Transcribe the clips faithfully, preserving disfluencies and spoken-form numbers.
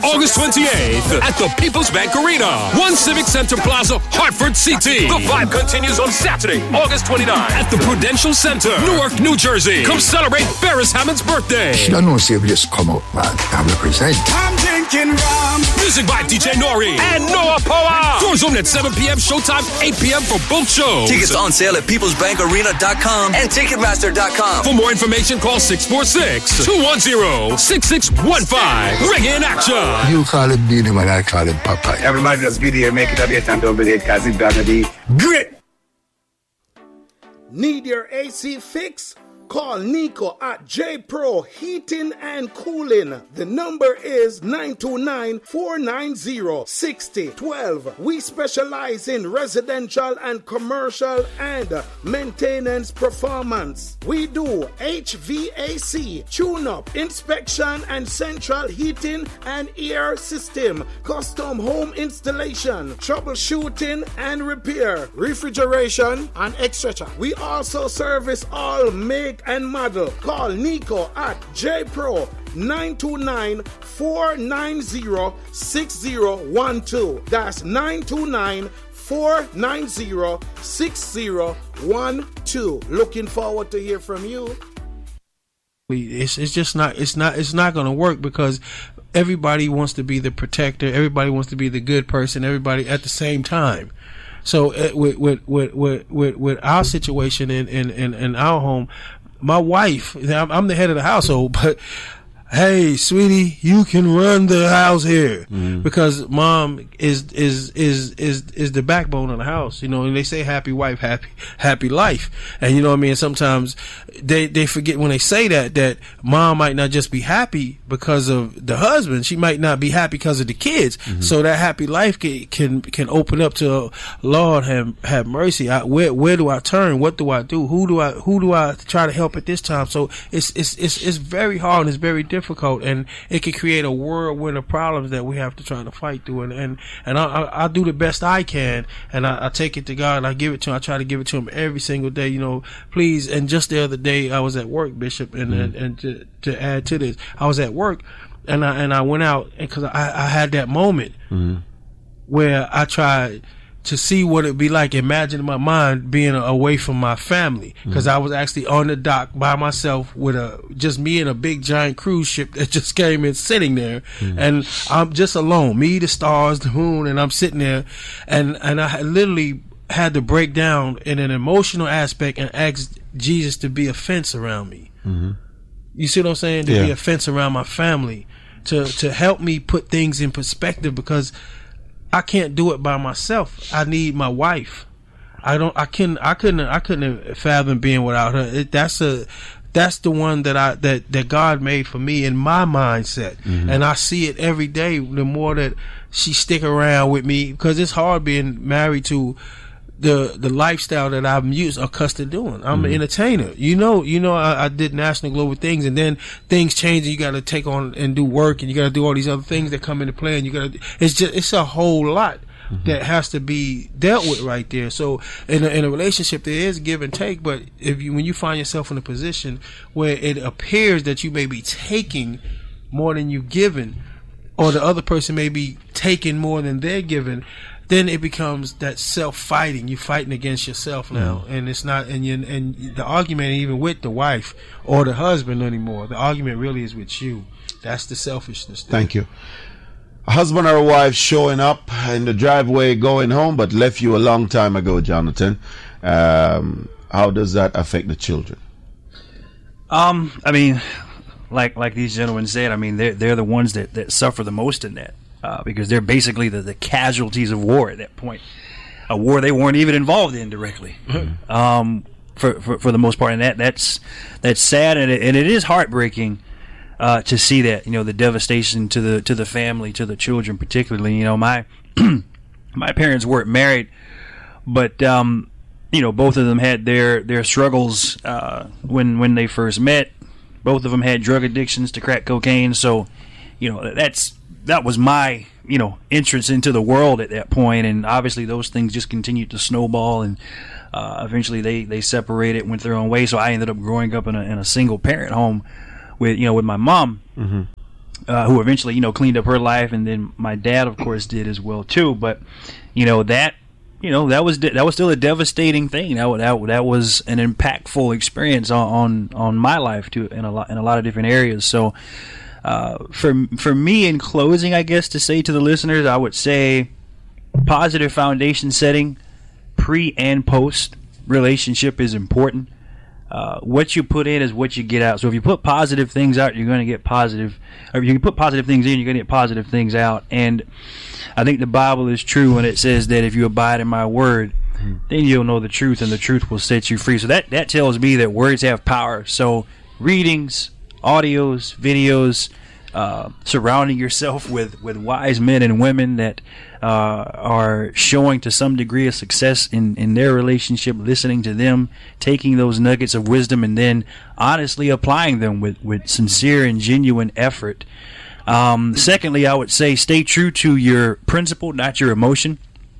August twenty-eighth at the People's Bank Arena, One Civic Center Plaza, Hartford, C T. The vibe continues on Saturday, August twenty-ninth at the Prudential Center, Newark, New Jersey. Come celebrate Ferris Hammond's birthday. She don't know if you just come up, man. I represent. I'm drinking rum. Music by D J Nori and Noah Power. Doors open at seven p.m. Showtime, eight p.m. for both shows. Tickets on sale at peoples bank arena dot com and ticketmaster dot com. For more information, call six four six, two one zero, six six one five. Reggae in action. You call it Beanie Man, I call it Popeye. Everybody just be there, make it a bit and double it, because it's gonna be great. Need your A C fix? Call Nico at J Pro Heating and Cooling. The number is nine two nine, four nine zero, six zero one two. We specialize in residential and commercial and maintenance performance. We do H V A C, tune-up, inspection and central heating and air system, custom home installation, troubleshooting and repair, refrigeration and et cetera. We also service all make and model. Call Nico at J Pro nine two nine, four nine zero, six zero one two. That's nine two nine, four nine zero, six zero one two. Looking forward to hear from you. It's it's just not it's not it's not going to work because everybody wants to be the protector. Everybody wants to be the good person. Everybody at the same time. So uh, with, with with with with with our situation in in in, in our home. My wife, I'm the head of the household, but hey, sweetie, you can run the house here mm. because mom is is is is is the backbone of the house. You know, and they say happy wife, happy happy life, and you know what I mean. Sometimes they they forget when they say that that mom might not just be happy because of the husband; she might not be happy because of the kids. Mm-hmm. So that happy life can can, can open up to Lord have have mercy. I, where where do I turn? What do I do? Who do I who do I try to help at this time? So it's it's it's it's very hard and it's very difficult. difficult and it can create a whirlwind of problems that we have to try to fight through and and, and I, I, I do the best I can and I, I take it to God and I give it to him. I try to give it to him every single day, you know, please. And just the other day I was at work, Bishop, and mm-hmm. and, and to, to add to this, I was at work and I and I went out because I, I had that moment mm-hmm. where I tried to see what it'd be like. Imagine in my mind being away from my family because mm-hmm. I was actually on the dock by myself with a just me and a big giant cruise ship that just came in sitting there mm-hmm. and I'm just alone, me, the stars, the moon, and I'm sitting there and and I literally had to break down in an emotional aspect and ask Jesus to be a fence around me. Mm-hmm. You see what I'm saying? To yeah. be a fence around my family, to to help me put things in perspective because I can't do it by myself. I need my wife. I don't. I couldn't. I couldn't. I couldn't fathom being without her. It, that's a. That's the one that I that that God made for me in my mindset, mm-hmm. and I see it every day. The more that she stick around with me, because it's hard being married to the the lifestyle that I'm used accustomed to doing. I'm mm-hmm. an entertainer. You know, you know, I, I did national global things, and then things change, and you got to take on and do work, and you got to do all these other things that come into play, and you got to. It's just it's a whole lot mm-hmm. that has to be dealt with right there. So in a, in a relationship, there is give and take, but if you when you find yourself in a position where it appears that you may be taking more than you've given, or the other person may be taking more than they're giving, then it becomes that self-fighting. You're fighting against yourself now, mm. and it's not. And you, and the argument ain't even with the wife or the husband anymore. The argument really is with you. That's the selfishness there. Thank you. A husband or a wife showing up in the driveway going home, but left you a long time ago, Jonathan. Um, how does that affect the children? Um, I mean, like like these gentlemen said, I mean, they're they're the ones that, that suffer the most in that. Uh, because they're basically the, the casualties of war at that point, a war they weren't even involved in directly, mm-hmm. um, for, for for the most part, and that that's that's sad, and it, and it is heartbreaking uh, to see that, you know, the devastation to the to the family, to the children, particularly. You know, my my parents weren't married, but um, you know, both of them had their their struggles uh, when when they first met. Both of them had drug addictions to crack cocaine, so you know that's. That was my, you know, entrance into the world at that point, and obviously those things just continued to snowball, and uh, eventually they, they separated, went their own way. So I ended up growing up in a in a single parent home with you know with my mom, mm-hmm. uh, who eventually, you know, cleaned up her life, and then my dad, of course, did as well too. But you know that, you know, that was that was still a devastating thing. That that, that was an impactful experience on, on, on my life too, in a lot in a lot of different areas. So, uh, for for me, in closing, I guess to say to the listeners, I would say positive foundation setting, pre and post relationship is important. Uh, what you put in is what you get out. So if you put positive things out, you're going to get positive. Or if you put positive things in, you're going to get positive things out. And I think the Bible is true when it says that if you abide in my word, mm. then you'll know the truth, and the truth will set you free. So that, that tells me that words have power. So readings, audios, videos, uh, surrounding yourself with, with wise men and women that uh, are showing to some degree of success in, in their relationship, listening to them, taking those nuggets of wisdom, and then honestly applying them with, with sincere and genuine effort. Um, secondly, I would say stay true to your principle, not your emotion.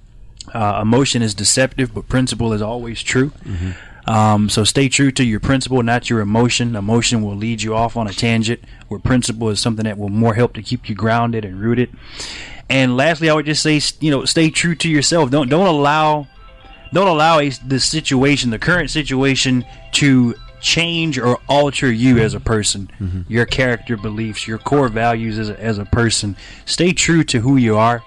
Uh, emotion is deceptive, but principle is always true. Mm-hmm. Um, so stay true to your principle, not your emotion. Emotion will lead you off on a tangent, where principle is something that will more help to keep you grounded and rooted. And lastly, I would just say, you know, stay true to yourself. Don't don't allow don't allow a, the situation, the current situation, to change or alter you as a person, mm-hmm. your character, beliefs, your core values as a, as a person. Stay true to who you are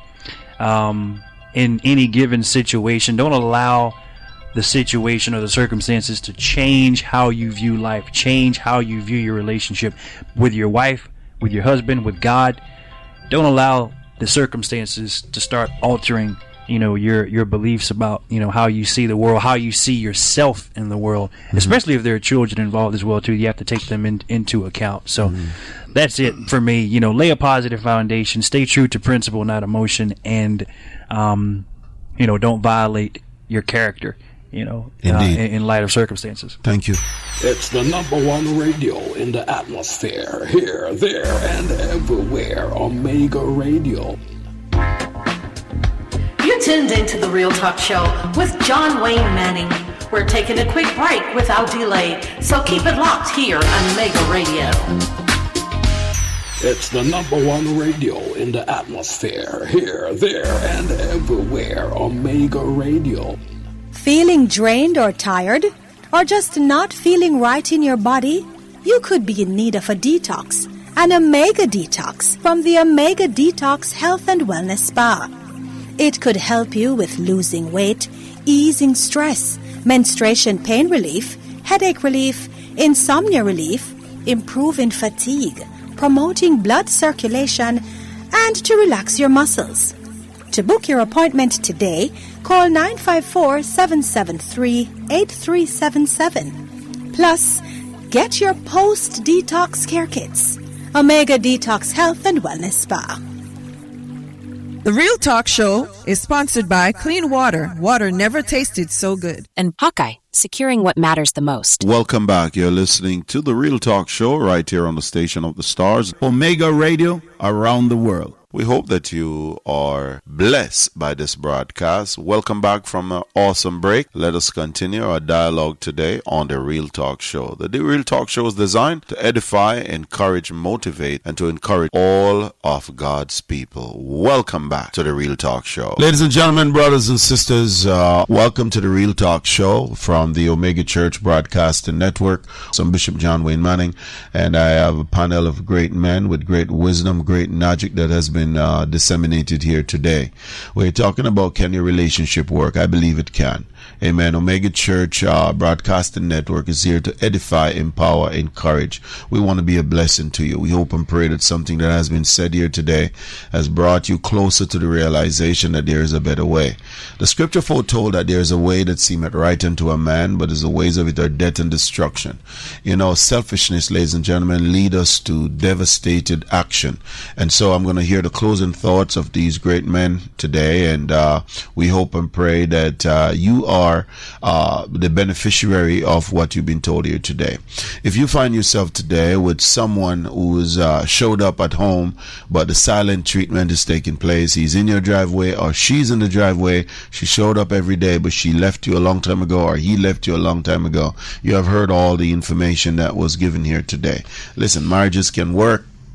um, in any given situation. Don't allow the situation or the circumstances to change how you view life, change how you view your relationship with your wife, with your husband, with God. Don't allow the circumstances to start altering, you know, your your beliefs about, you know, how you see the world, how you see yourself in the world, mm-hmm. especially if there are children involved as well too. You have to take them in, into account. So mm-hmm. that's it for me. You know, lay a positive foundation, stay true to principle, not emotion, and um, you know, don't violate your character, you know, uh, in, in light of circumstances. Thank you. It's the number one radio in the atmosphere, here, there, and everywhere. Omega Radio. You tuned into the Real Talk Show with John Wayne Manning. We're taking a quick break without delay, so keep it locked here on Omega Radio. It's the number one radio in the atmosphere, here, there, and everywhere. Omega Radio. Feeling drained or tired? Or just not feeling right in your body? You could be in need of a detox. An Omega Detox from the Omega Detox Health and Wellness Spa. It could help you with losing weight, easing stress, menstruation pain relief, headache relief, insomnia relief, improving fatigue, promoting blood circulation, and to relax your muscles. To book your appointment today, call nine five four, seven seven three, eight three seven seven. Plus, get your post-detox care kits. Omega Detox Health and Wellness Spa. The Real Talk Show is sponsored by Clean Water. Water never tasted so good. And Hawkeye, securing what matters the most. Welcome back. You're listening to The Real Talk Show right here on the Station of the Stars. Omega Radio around the world. We hope that you are blessed by this broadcast. Welcome back from an awesome break. Let us continue our dialogue today on The Real Talk Show. The Real Talk Show is designed to edify, encourage, motivate, and to encourage all of God's people. Welcome back to The Real Talk Show. Ladies and gentlemen, brothers and sisters, uh, welcome to The Real Talk Show from the Omega Church Broadcasting Network. I'm Bishop John Wayne Manning, and I have a panel of great men with great wisdom, great knowledge that has been Uh, disseminated here today. We're talking about, can your relationship work? I believe it can. Amen. Omega Church uh, Broadcasting Network is here to edify, empower, encourage. We want to be a blessing to you. We hope and pray that something that has been said here today has brought you closer to the realization that there is a better way. The scripture foretold that there is a way that seemeth right unto a man, but as the ways of it are death and destruction. You know, selfishness, ladies and gentlemen, lead us to devastated action. And so I'm going to hear the closing thoughts of these great men today, and uh, we hope and pray that uh, you are are uh, the beneficiary of what you've been told here today. If you find yourself today with someone who's uh, showed up at home, but the silent treatment is taking place, he's in your driveway or she's in the driveway, she showed up every day, but she left you a long time ago or he left you a long time ago, you have heard all the information that was given here today. Listen, marriages can work.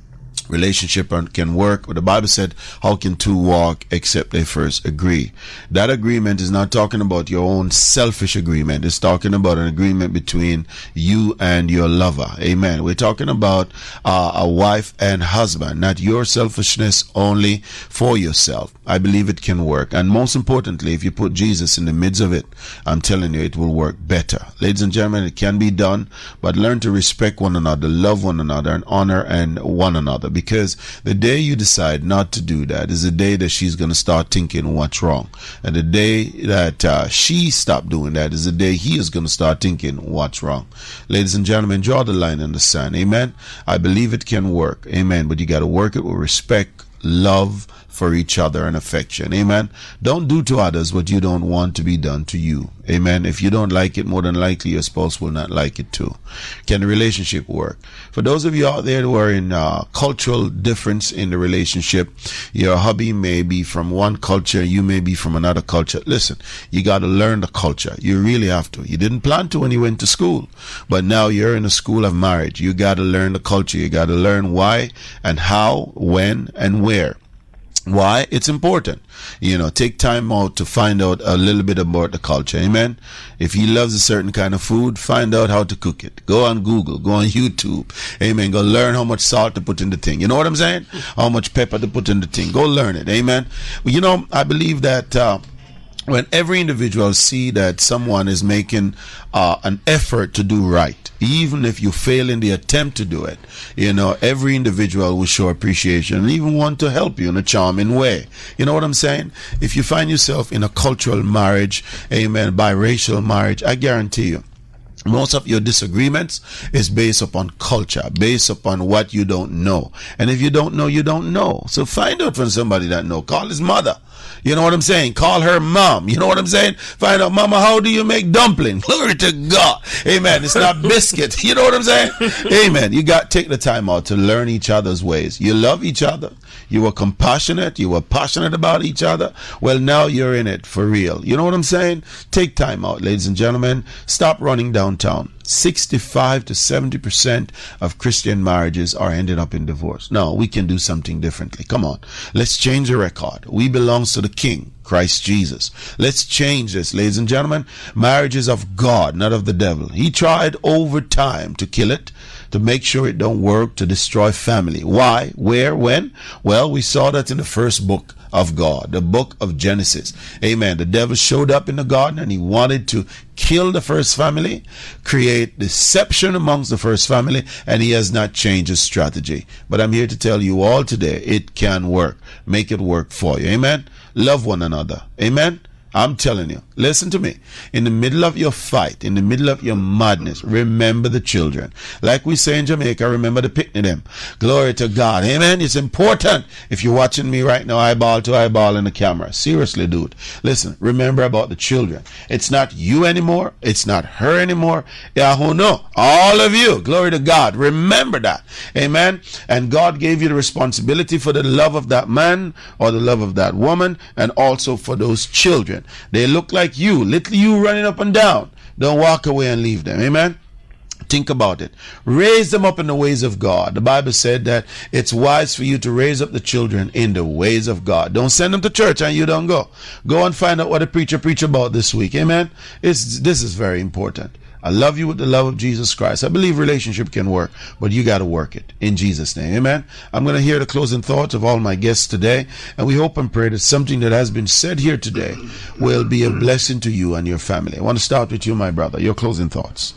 Relationship can work. But the Bible said, how can two walk except they first agree? That agreement is not talking about your own selfish agreement. It's talking about an agreement between you and your lover. Amen. We're talking about uh, a wife and husband, not your selfishness only for yourself. I believe it can work. And most importantly, if you put Jesus in the midst of it, I'm telling you, it will work better. Ladies and gentlemen, it can be done, but learn to respect one another, love one another, and honor and one another. Because the day you decide not to do that is the day that she's going to start thinking what's wrong. And the day that uh, she stopped doing that is the day he is going to start thinking what's wrong. Ladies and gentlemen, draw the line in the sand. Amen. I believe it can work. Amen. But you got to work it with respect, love for each other, and affection. Amen. Don't do to others what you don't want to be done to you. Amen. If you don't like it, more than likely your spouse will not like it too. Can the relationship work? For those of you out there who are in uh, cultural difference in the relationship, your hubby may be from one culture, you may be from another culture. Listen, you got to learn the culture. You really have to. You didn't plan to when you went to school, but now you're in a school of marriage. You got to learn the culture. You got to learn why and how, when and where. Why? It's important. You know, take time out to find out a little bit about the culture. Amen. If he loves a certain kind of food, find out how to cook it. Go on Google, go on YouTube. Amen. Go learn how much salt to put in the thing. You know what I'm saying? How much pepper to put in the thing. Go learn it. Amen. Well, you know, I believe that uh, when every individual see that someone is making uh, an effort to do right, even if you fail in the attempt to do it, you know, every individual will show appreciation and even want to help you in a charming way. You know what I'm saying? If you find yourself in a cultural marriage, amen, biracial marriage, I guarantee you, most of your disagreements is based upon culture, based upon what you don't know. And if you don't know, you don't know. So find out from somebody that know. Call his mother. You know what I'm saying? Call her mom. You know what I'm saying? Find out, mama, how do you make dumpling? Glory to God. Amen. It's not biscuit. You know what I'm saying? Amen. You got to take the time out to learn each other's ways. You love each other. You were compassionate. You were passionate about each other. Well, now you're in it for real. You know what I'm saying? Take time out, ladies and gentlemen. Stop running downtown. sixty-five to seventy percent of Christian marriages are ending up in divorce. No, we can do something differently. Come on. Let's change the record. We belong to the King, Christ Jesus. Let's change this, ladies and gentlemen. Marriage is of God, not of the devil. He tried over time to kill it, to make sure it don't work, to destroy family. Why? Where? When? Well, we saw that in the first book of God, the book of Genesis. Amen. The devil showed up in the garden and he wanted to kill the first family, create deception amongst the first family, and he has not changed his strategy. But I'm here to tell you all today, it can work. Make it work for you. Amen. Love one another. Amen. I'm telling you, listen to me. In the middle of your fight, in the middle of your madness, remember the children. Like we say in Jamaica, remember the picnic them. Glory to God. Amen. It's important. If you're watching me right now, eyeball to eyeball in the camera. Seriously, dude. Listen, remember about the children. It's not you anymore. It's not her anymore. Yahoo, no. All of you. Glory to God. Remember that. Amen. And God gave you the responsibility for the love of that man or the love of that woman, and also for those children. They look like you, little you running up and down. Don't walk away and leave them. Amen. Think about it. Raise them up in the ways of God. The Bible said that it's wise for you to raise up the children in the ways of God. Don't send them to church and you don't go. Go and find out what the preacher preach about this week. Amen. It's, this is very important. I love you with the love of Jesus Christ. I believe relationship can work, but you got to work it in Jesus' name. Amen. I'm going to hear the closing thoughts of all my guests today, and we hope and pray that something that has been said here today will be a blessing to you and your family. I want to start with you, my brother. Your closing thoughts.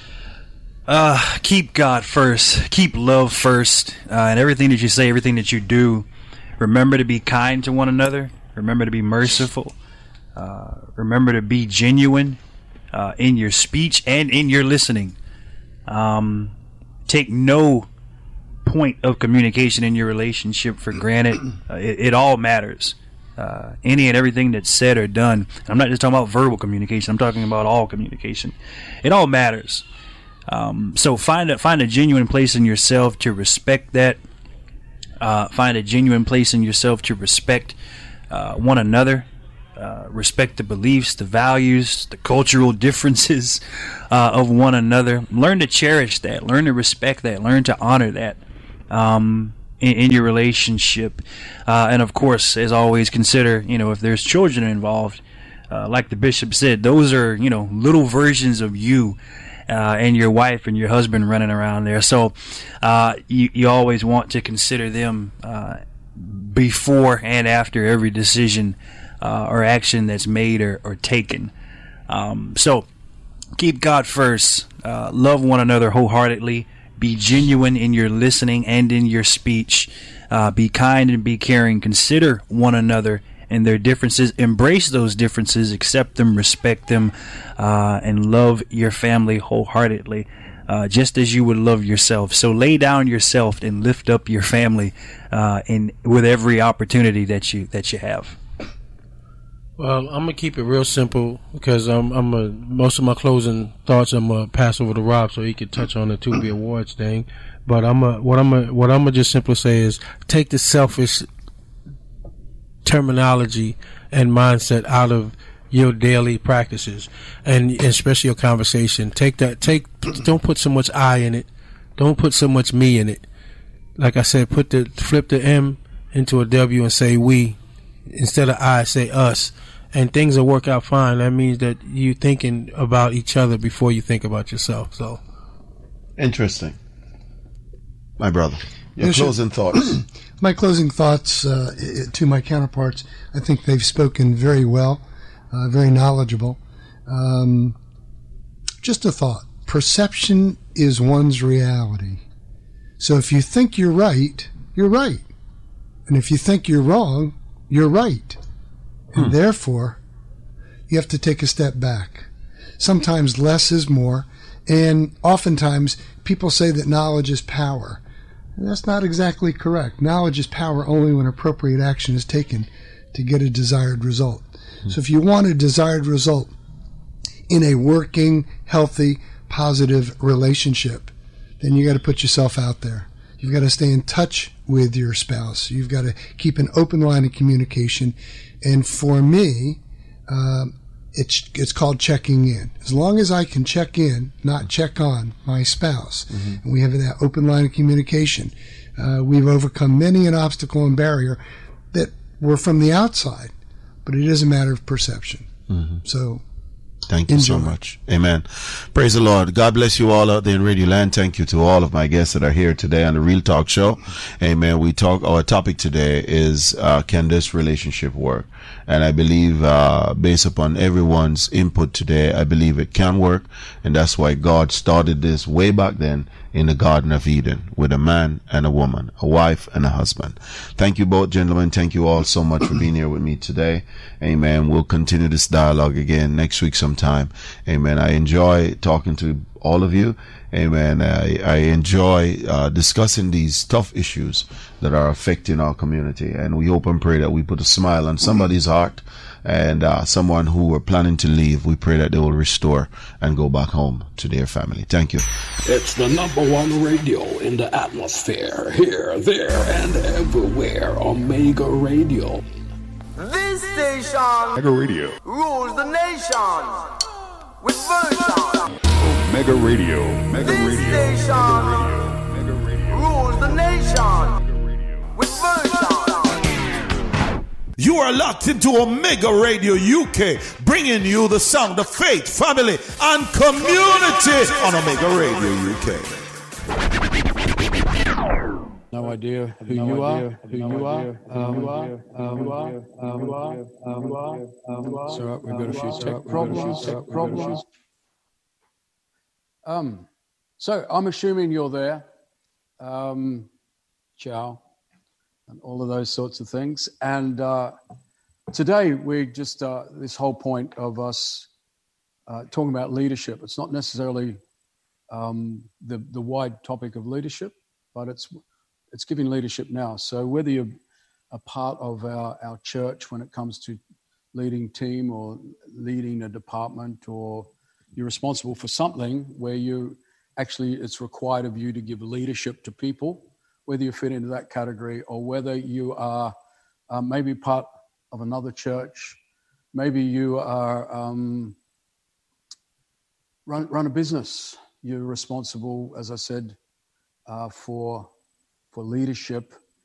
Uh, keep God first. Keep love first. Uh, and everything that you say, everything that you do, remember to be kind to one another. Remember to be merciful. Uh, remember to be genuine. Uh, in your speech and in your listening. Um, take no point of communication in your relationship for granted. Uh, it, it all matters. Uh, any and everything that's said or done. I'm not just talking about verbal communication. I'm talking about all communication. It all matters. Um, so find a, find a genuine place in yourself to respect that. Uh, find a genuine place in yourself to respect uh, one another. Uh, respect the beliefs, the values, the cultural differences uh, of one another. Learn to cherish that. Learn to respect that. Learn to honor that. Um, in, in your relationship. Uh, and of course, as always, consider, you know, if there's children involved, uh, like the bishop said, those are, you know, little versions of you. Uh, and your wife and your husband running around there. So uh, you, you always want to consider them uh, before and after every decision uh, or action that's made or, or taken. Um, so keep God first. Uh, love one another wholeheartedly. Be genuine in your listening and in your speech. Uh, be kind and be caring. Consider one another and their differences. Embrace those differences, accept them, respect them, uh, and love your family wholeheartedly, uh, just as you would love yourself. So lay down yourself and lift up your family uh, in with every opportunity that you that you have. Well, I'm gonna keep it real simple because I'm I'm a, most of my closing thoughts I'm gonna pass over to Rob so he can touch on the two B awards thing. But I'm a, what I'm a, what I'm gonna just simply say is take the selfish terminology and mindset out of your daily practices, and especially your conversation. Take that. Take. Don't put so much I in it. Don't put so much me in it. Like I said, put the flip the M into a W and say we instead of I. Say us, and things will work out fine. That means that you thinking about each other before you think about yourself. So interesting, my brother. Your yes, closing thoughts. My closing thoughts uh, to my counterparts, I think they've spoken very well, uh, very knowledgeable. Um, just a thought. Perception is one's reality. So if you think you're right, you're right. And if you think you're wrong, you're right. And hmm. therefore, you have to take a step back. Sometimes less is more. And oftentimes, people say that knowledge is power. And that's not exactly correct. Knowledge is power only when appropriate action is taken to get a desired result. Mm-hmm. So if you want a desired result in a working, healthy, positive relationship, then you got to put yourself out there. You've got to stay in touch with your spouse. You've got to keep an open line of communication. And for me, um, it's it's called checking in. As long as I can check in, not check on my spouse, mm-hmm. and we have that open line of communication, uh, we've overcome many an obstacle and barrier that were from the outside, but it is a matter of perception. Mm-hmm. So thank you enjoy. so much. Amen. Praise the Lord. God bless you all out there in Radio Land. Thank you to all of my guests that are here today on the Real Talk Show. Amen. We talk, our topic today is, uh, can this relationship work? And I believe, uh, based upon everyone's input today, I believe it can work. And that's why God started this way back then in the Garden of Eden with a man and a woman, a wife and a husband. Thank you both, gentlemen. Thank you all so much for being here with me today. Amen. We'll continue this dialogue again next week sometime. Amen. I enjoy talking to all of you. Amen. I, I enjoy uh, discussing these tough issues that are affecting our community. And we hope and pray that we put a smile on somebody's heart. And uh, someone who were planning to leave, we pray that they will restore and go back home to their family. Thank you. It's the number one radio in the atmosphere. Here, there, and everywhere. Omega Radio. This station Omega Radio rules the nation with version. Omega Radio. Omega this Radio. station Omega Radio. rules the nation with version. You are locked into Omega Radio U K, bringing you the sound of faith, family, and community on Omega Radio U K. No idea who no you idea are, who no you are, idea um, who you are, you um, are, you are, um, you are, um, you are, um, you are. So we've got a few tech problems, tech problems. Um, so I'm assuming you're there. Um, ciao. And all of those sorts of things. And uh, today we just, uh, this whole point of us uh, talking about leadership, it's not necessarily um, the, the wide topic of leadership, but it's it's giving leadership now. So whether you're a part of our, our church when it comes to leading team or leading a department, or you're responsible for something where you actually, it's required of you to give leadership to people, whether you fit into that category or whether you are uh, maybe part of another church, maybe you are um, run, run a business. You're responsible, as I said, uh, for for leadership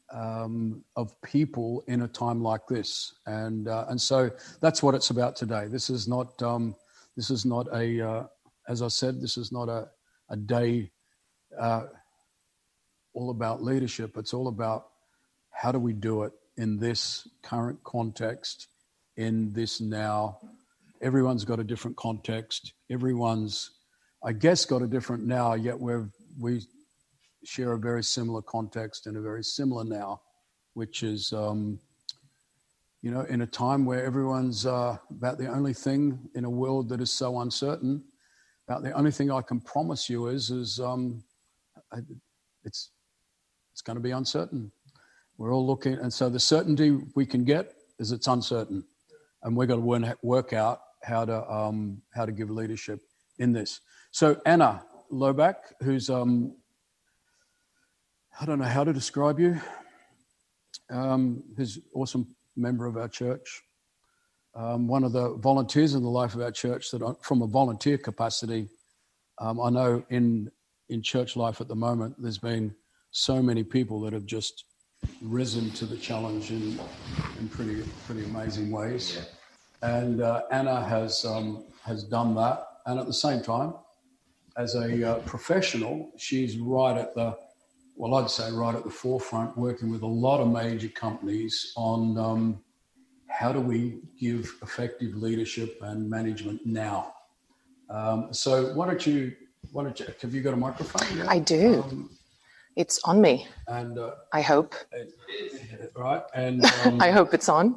um, of people in a time like this, and uh, and so that's what it's about today. This is not um, this is not a uh, as I said, this is not a a day uh, all about leadership. It's all about how do we do it in this current context, in this now. Everyone's got a different context. Everyone's, I guess, got a different now, yet we're, we share a very similar context and a very similar now, which is, um, you know, in a time where everyone's uh, about the only thing in a world that is so uncertain, about the only thing I can promise you is, is um, it's, it's going to be uncertain. We're all looking, and so the certainty we can get is it's uncertain, and we're going to work out how to um, how to give leadership in this. So Anna Loback, who's um, I don't know how to describe you, um, who's an awesome member of our church, um, one of the volunteers in the life of our church that, from a volunteer capacity, um, I know in in church life at the moment, there's been so many people that have just risen to the challenge in, in pretty pretty amazing ways, and uh, Anna has um, has done that. And at the same time, as a uh, professional, she's right at the well, I'd say right at the forefront, working with a lot of major companies on um, how do we give effective leadership and management now. Um, so why don't you why don't you have you got a microphone? Yeah? I do. Um, It's on me. And uh, I hope. Right. And um, I hope it's on.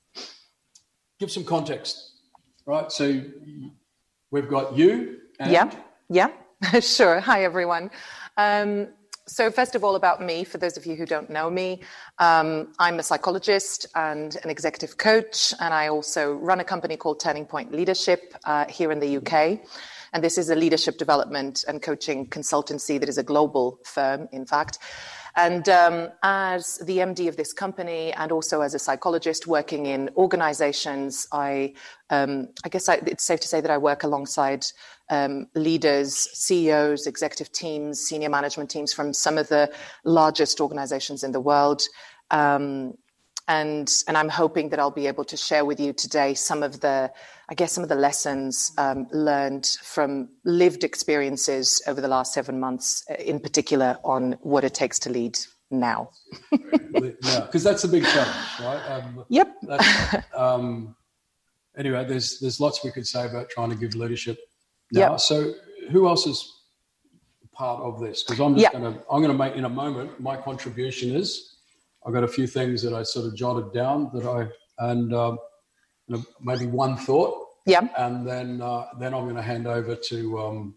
Give some context. Right. So we've got you. And yeah. Yeah. Sure. Hi, everyone. Um, so first of all, about me, for those of you who don't know me, um, I'm a psychologist and an executive coach, and I also run a company called Turning Point Leadership uh, here in the U K. And this is a leadership development and coaching consultancy that is a global firm, in fact. And um, as the M D of this company, and also as a psychologist working in organizations, I, um, I guess I, it's safe to say that I work alongside um, leaders, C E Os, executive teams, senior management teams from some of the largest organizations in the world. Um, And, and I'm hoping that I'll be able to share with you today some of the, I guess, some of the lessons um, learned from lived experiences over the last seven months, in particular on what it takes to lead now. Yeah, because that's a big challenge, right? Um, yep. That's, um, anyway, there's there's lots we could say about trying to give leadership now. Yep. So who else is part of this? Because I'm just yep. going to, I'm going to make in a moment, my contribution is, I've got a few things that I sort of jotted down that I, and um, maybe one thought. Yeah. And then uh, then I'm going to hand over to um,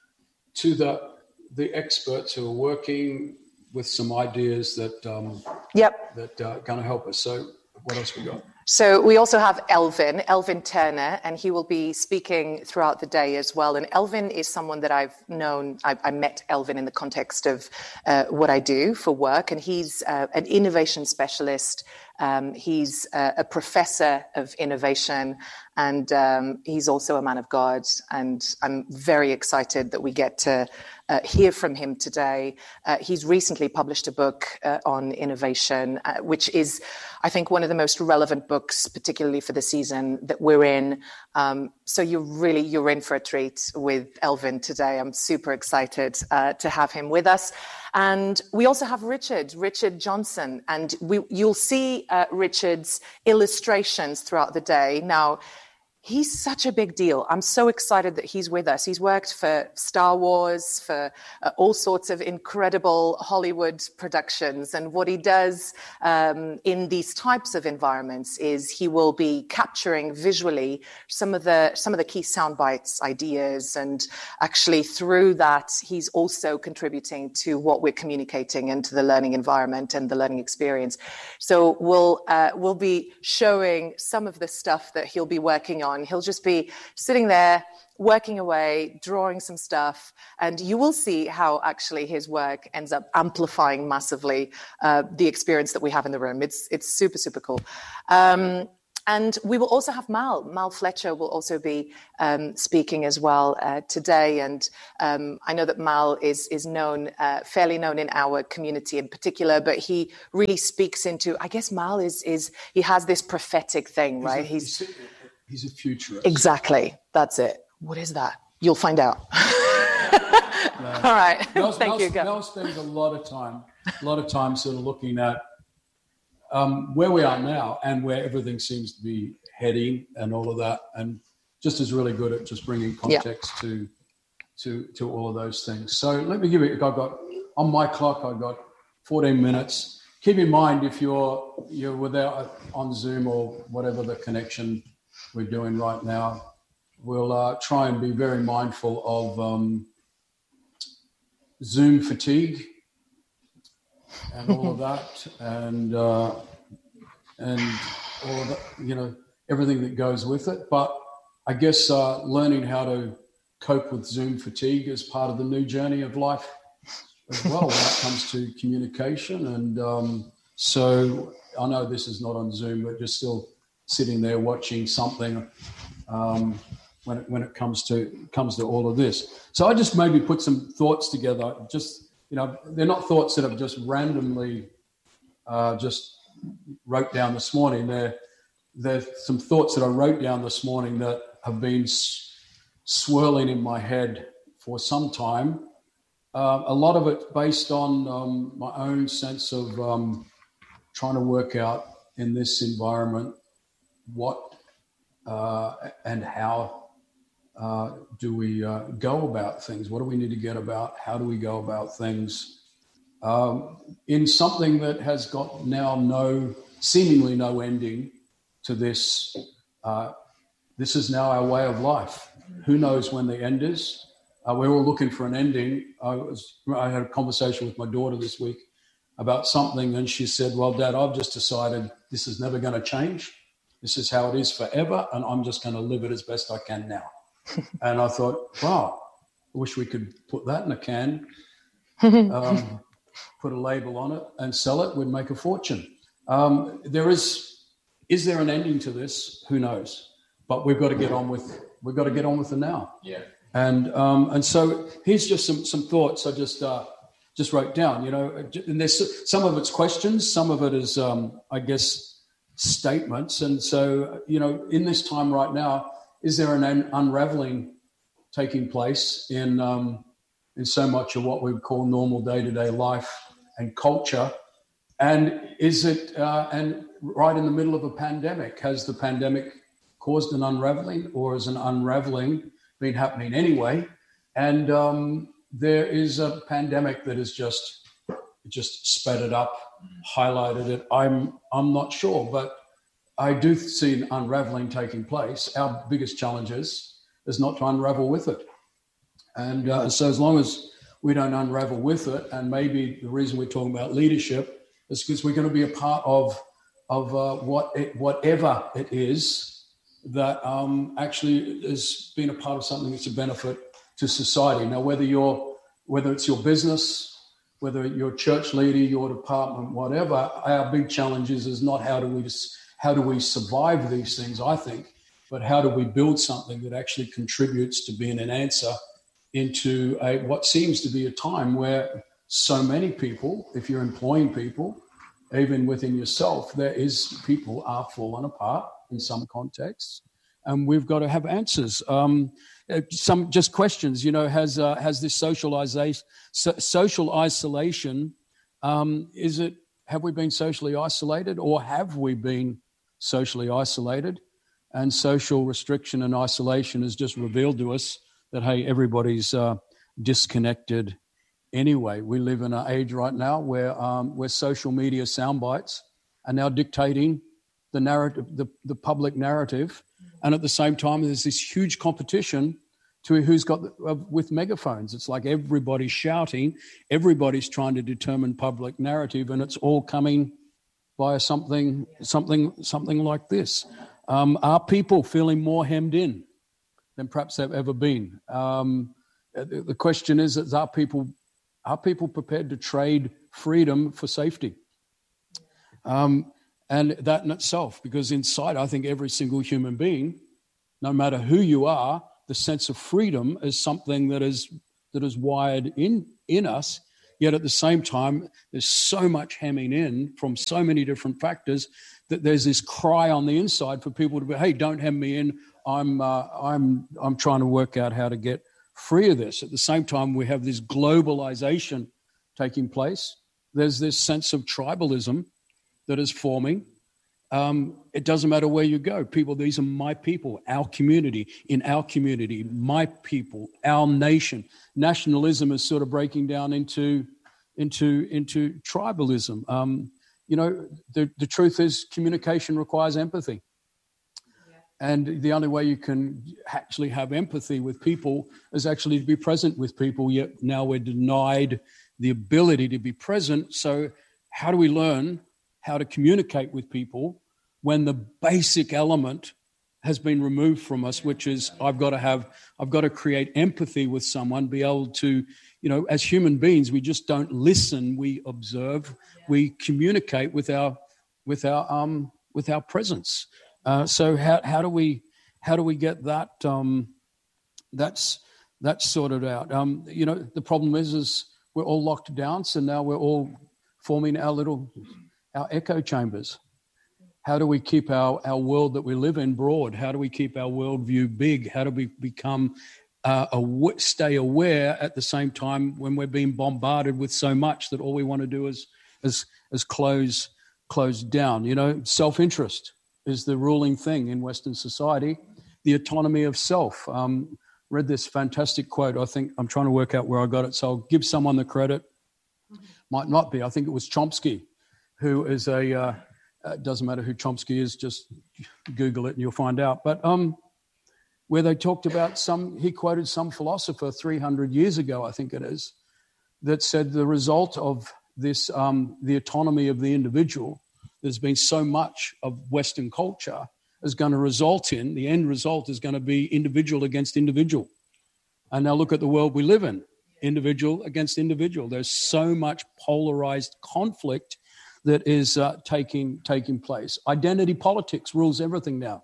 to the the experts who are working with some ideas that um, yep. that are going to help us. So what else we got? So we also have Elvin, Elvin Turner, and he will be speaking throughout the day as well. And Elvin is someone that I've known, I, I met Elvin in the context of uh, what I do for work, and he's uh, an innovation specialist. Um, he's uh, a professor of innovation, and um, he's also a man of God. And I'm very excited that we get to uh, hear from him today. Uh, he's recently published a book uh, on innovation, uh, which is, I think, one of the most relevant books, particularly for the season that we're in. Um, so you're really, you're in for a treat with Elvin today. I'm super excited uh, to have him with us. And we also have Richard, Richard Johnson, and we, you'll see uh, Richard's illustrations throughout the day. Now, he's such a big deal. I'm so excited that he's with us. He's worked for Star Wars, for uh, all sorts of incredible Hollywood productions. And what he does um, in these types of environments is he will be capturing visually some of the some of the key sound bites, ideas, and actually through that, he's also contributing to what we're communicating into the learning environment and the learning experience. So we'll uh, we'll be showing some of the stuff that he'll be working on. He'll just be sitting there, working away, drawing some stuff, and you will see how actually his work ends up amplifying massively uh, the experience that we have in the room. It's it's super, super cool. Um, And we will also have Mal. Mal Fletcher will also be um, speaking as well uh, today. And um, I know that Mal is is known, uh, fairly known in our community in particular, but he really speaks into, I guess Mal is, is he has this prophetic thing, right? He's a, he's, he's a futurist. Exactly. That's it. What is that? You'll find out. No. All right. Mel, Thank Mel, you. Go. Mel spends a lot of time, a lot of time sort of looking at um, where we are now and where everything seems to be heading and all of that, and just is really good at just bringing context yeah. to to to all of those things. So let me give you. I've got on my clock. I've got fourteen minutes. Keep in mind if you're you're without on Zoom or whatever the connection we're doing right now, we'll uh, try and be very mindful of um, Zoom fatigue and all of that, and uh, and all of that, you know, everything that goes with it. But I guess uh, learning how to cope with Zoom fatigue is part of the new journey of life as well when it comes to communication. And um, so I know this is not on Zoom, but just still sitting there watching something um, when it, when it comes to comes to all of this. So I just maybe put some thoughts together. Just, you know, they're not thoughts that I've just randomly uh, just wrote down this morning. They're, they're some thoughts that I wrote down this morning that have been s- swirling in my head for some time. Uh, a lot of it based on um, my own sense of um, trying to work out in this environment what uh, and how uh, do we uh, go about things? What do we need to get about? How do we go about things um, in something that has got now no, seemingly no ending to this? Uh, this is now our way of life. Who knows when the end is? Uh, we're all looking for an ending. I was I had a conversation with my daughter this week about something, and she said, well, Dad, I've just decided this is never going to change. This is how it is forever, and I'm just going to live it as best I can now. And I thought, wow, I wish we could put that in a can, um, put a label on it and sell it. We'd make a fortune. Um, there is, is there an ending to this? Who knows? But we've got to get on with, we've got to get on with the now. Yeah. And um, and so here's just some some thoughts I just uh, just wrote down. You know, and there's some of it's questions, some of it is um, I guess statements. And so, you know, in this time right now, is there an un- unraveling taking place in um, in so much of what we would call normal day to day life and culture? And is it uh, and right in the middle of a pandemic? Has the pandemic caused an unraveling, or is an unraveling been happening anyway? And um, there is a pandemic that has just just sped it up, highlighted it. I'm I'm not sure, but I do see an unraveling taking place. Our biggest challenge is, is not to unravel with it. And uh, so as long as we don't unravel with it, and maybe the reason we're talking about leadership is because we're going to be a part of of uh, what it, whatever it is that um, actually has been a part of something that's a benefit to society. Now, whether you're, whether it's your business, whether you're a church leader, your department, whatever, our big challenge is, is not how do we just, how do we survive these things, I think, but how do we build something that actually contributes to being an answer into a, what seems to be a time where so many people, if you're employing people, even within yourself, there is people are falling apart in some contexts, and we've got to have answers. Um, some just questions, you know, has uh, has this socialization, so, social isolation, um, is it, have we been socially isolated, or have we been socially isolated? And social restriction and isolation has just revealed to us that, hey, everybody's uh, disconnected anyway. We live in an age right now where, um, where social media sound bites are now dictating the narrative, the, the public narrative, and at the same time, there's this huge competition to who's got the, uh, with megaphones. It's like everybody's shouting, everybody's trying to determine public narrative, and it's all coming via something, something, something like this. Um, are people feeling more hemmed in than perhaps they've ever been? Um, the, the question is, is, are people, are people prepared to trade freedom for safety? Um, And that in itself, because inside, I think every single human being, no matter who you are, the sense of freedom is something that is that is wired in, in us. Yet at the same time, there's so much hemming in from so many different factors that there's this cry on the inside for people to be, hey, don't hem me in. I'm uh, I'm I'm trying to work out how to get free of this. At the same time, we have this globalization taking place. There's this sense of tribalism that is forming. Um, it doesn't matter where you go. People, these are my people, our community, in our community, my people, our nation. Nationalism is sort of breaking down into, into, into tribalism. Um, you know, the, the truth is communication requires empathy. And the only way you can actually have empathy with people is actually to be present with people, yet now we're denied the ability to be present. So how do we learn how to communicate with people when the basic element has been removed from us, which is I've got to have, I've got to create empathy with someone, be able to, you know, as human beings, we just don't listen, we observe, we communicate with our, with our, um, with our presence. Uh, so how how do we how do we get that um, that's that's sorted out? Um, you know, the problem is is we're all locked down, so now we're all forming our little our echo chambers. How do we keep our, our world that we live in broad? How do we keep our worldview big? How do we become uh, aw- stay aware at the same time when we're being bombarded with so much that all we want to do is is is close close down? You know, self-interest is the ruling thing in Western society. The autonomy of self. Um, read this fantastic quote. I think I'm trying to work out where I got it, so I'll give someone the credit. Might not be. I think it was Chomsky, who is a, uh, it doesn't matter who Chomsky is, just Google it and you'll find out. But um, where they talked about some, he quoted some philosopher three hundred years ago, I think it is, that said the result of this, um, the autonomy of the individual, there's been so much of Western culture is going to result in, the end result is going to be individual against individual. And now look at the world we live in, individual against individual. There's so much polarized conflict that is uh, taking taking place. Identity politics rules everything now.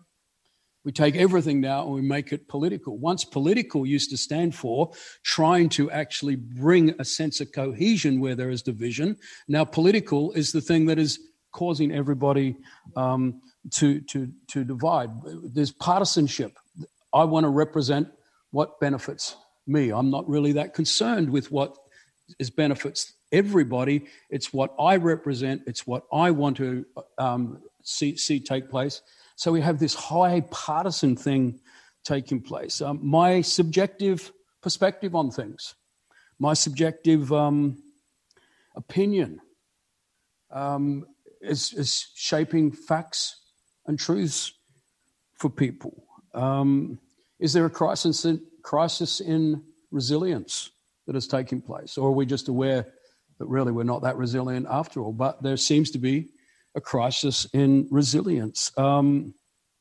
We take everything now and we make it political. Once political used to stand for trying to actually bring a sense of cohesion where there is division, now political is the thing that is causing everybody um, to, to, to divide. There's partisanship. I want to represent what benefits me. I'm not really that concerned with what is benefits everybody. It's what I represent. It's what I want to um, see, see take place. So we have this high partisan thing taking place. Um, my subjective perspective on things, my subjective um, opinion um, is, is shaping facts and truths for people. Um, is there a crisis in, crisis in resilience that is taking place? Or are we just aware that really we're not that resilient after all? But there seems to be a crisis in resilience. Um,